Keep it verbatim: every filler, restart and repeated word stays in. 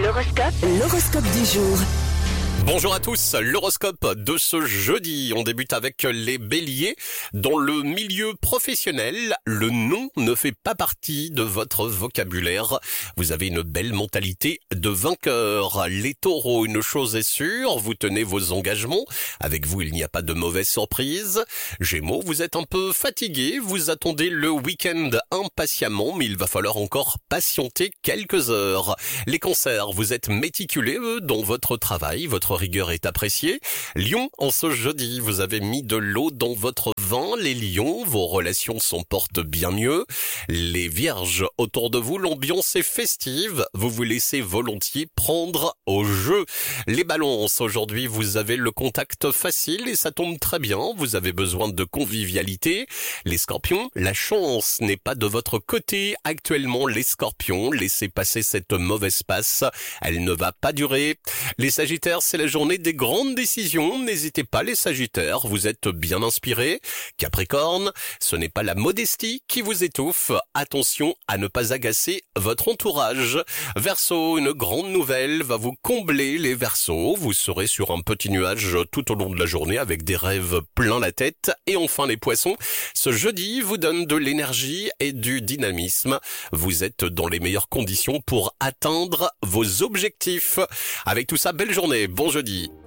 L'horoscope, l'horoscope du jour. Bonjour à tous, l'horoscope de ce jeudi. On débute avec les béliers. Dans le milieu professionnel, le non ne fait pas partie de votre vocabulaire. Vous avez une belle mentalité de vainqueur. Les taureaux, une chose est sûre, vous tenez vos engagements. Avec vous, il n'y a pas de mauvaise surprise. Gémeaux, vous êtes un peu fatigué, vous attendez le week-end impatiemment, mais il va falloir encore patienter quelques heures. Les cancers, vous êtes méticuleux dans votre travail, votre rigueur est appréciée. Lion, en ce jeudi, vous avez mis de l'eau dans votre vin. Les lions, vos relations s'en portent bien mieux. Les vierges, autour de vous, l'ambiance est festive. Vous vous laissez volontiers prendre au jeu. Les balances, aujourd'hui, vous avez le contact facile et ça tombe très bien. Vous avez besoin de convivialité. Les scorpions, la chance n'est pas de votre côté. Actuellement, les scorpions, laissez passer cette mauvaise passe. Elle ne va pas durer. Les sagittaires, c'est la journée des grandes décisions. N'hésitez pas les sagittaires, vous êtes bien inspirés. Capricorne, ce n'est pas la modestie qui vous étouffe. Attention à ne pas agacer votre entourage. Verseau, une grande nouvelle va vous combler les Verseaux. Vous serez sur un petit nuage tout au long de la journée avec des rêves plein la tête. Et enfin les poissons, ce jeudi vous donne de l'énergie et du dynamisme. Vous êtes dans les meilleures conditions pour atteindre vos objectifs. Avec tout ça, belle journée, bon jeudi.